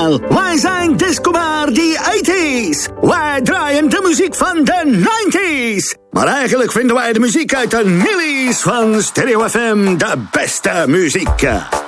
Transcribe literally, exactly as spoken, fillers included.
allemaal. Wij zijn Disco Bar die tachtiger. Wij draaien de muziek van de negentiger. Maar eigenlijk vinden wij de muziek uit de nullies van Stereo F M de beste muziek.